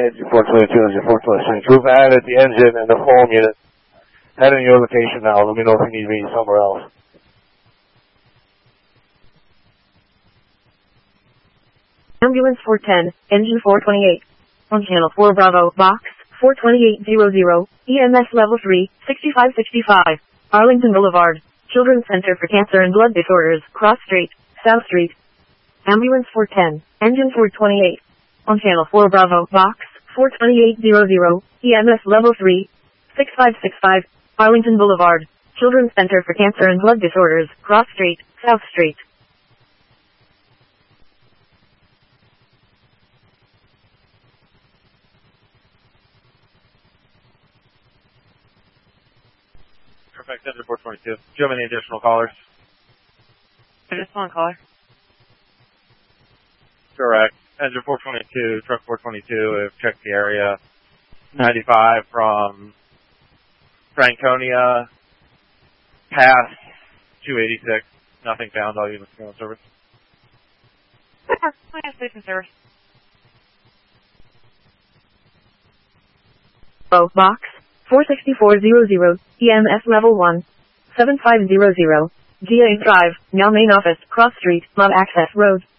Engine 422, Engine 422. We've added the engine and the foam unit. Head in your location now. Let me know if you need me somewhere else. Ambulance 410, Engine 428. On Channel 4 Bravo, Box 42800, EMS Level 3, 6565. Arlington Boulevard, Children's Center for Cancer and Blood Disorders, Cross Street, South Street. Ambulance 410, Engine 428. On Channel 4 Bravo, Box 42800, EMS Level 3, 6565. Arlington Boulevard, Children's Center for Cancer and Blood Disorders, Cross Street, South Street. Perfect, Engine 422. Do you have any additional callers? Just one caller. Correct. Engine 422, truck 422, have checked the area. 95 from Franconia, past 286. Nothing found, all units on service. Station service. Box 46400, EMS Level 1, 7500, GA Drive, now Main Office, Cross Street, Mob Access Road.